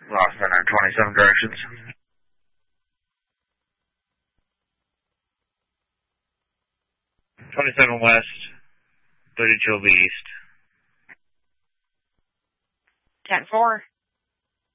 Lost center, 27 directions. 27 west, 32 will be east. 10-4.